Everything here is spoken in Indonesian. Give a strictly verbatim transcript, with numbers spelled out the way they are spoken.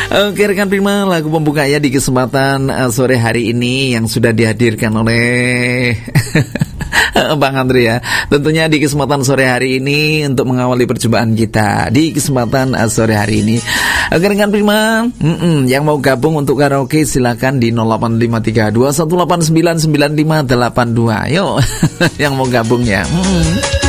Oke rekan Prima, lagu pembuka ya di kesempatan uh, sore hari ini yang sudah dihadirkan oleh Bang Andre ya. Tentunya di kesempatan sore hari ini untuk mengawali perjumpaan kita di kesempatan uh, sore hari ini. Oke rekan Prima, mm-mm, yang mau gabung untuk karaoke silakan di nol delapan lima tiga dua satu delapan sembilan sembilan lima delapan dua. Yuk, yang mau gabung ya. Mm.